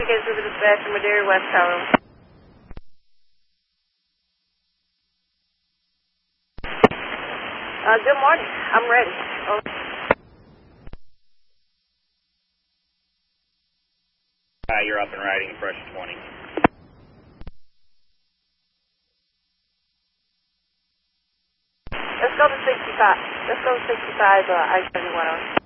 Guys, over dispatch from Madera, West Tower. Good morning. I'm ready. You're up and riding, fresh 20. Let's go to 65. Let's go to 65, I-71.